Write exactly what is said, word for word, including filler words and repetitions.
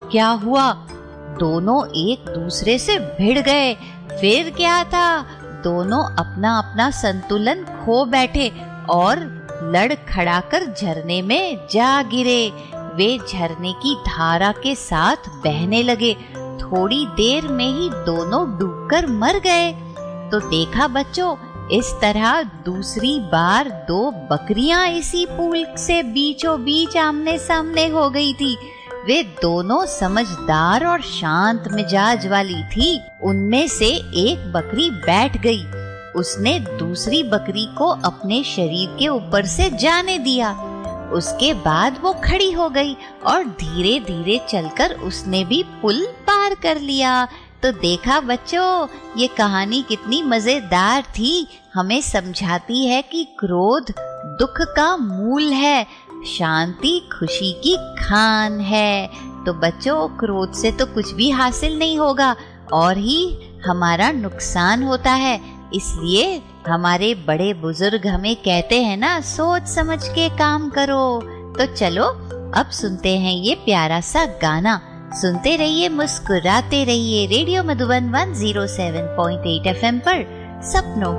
क्या हुआ? दोनों एक दूसरे से भिड़ गए। फिर क्या था, दोनों अपना अपना संतुलन खो बैठे और लड़खड़ाकर झरने में जा गिरे। वे झरने की धारा के साथ बहने लगे। थोड़ी देर में ही दोनों डूबकर मर गए। तो देखा बच्चों, इस तरह दूसरी बार दो बकरियां इसी पूल से बीचों बीच आमने सामने हो गई थी। वे दोनों समझदार और शांत मिजाज वाली थी। उनमें से एक बकरी बैठ गई। उसने दूसरी बकरी को अपने शरीर के ऊपर से जाने दिया। उसके बाद वो खड़ी हो गई और धीरे धीरे चलकर उसने भी पुल पार कर लिया। तो देखा बच्चों, ये कहानी कितनी मजेदार थी। हमें समझाती है कि क्रोध दुख का मूल है, शांति खुशी की खान है। तो बच्चों, क्रोध से तो कुछ भी हासिल नहीं होगा और ही हमारा नुकसान होता है। इसलिए हमारे बड़े बुजुर्ग हमें कहते हैं ना, सोच समझ के काम करो। तो चलो अब सुनते हैं ये प्यारा सा गाना। सुनते रहिए, मुस्कुराते रहिए। Radio Madhuban one zero seven point eight F M पर सपनों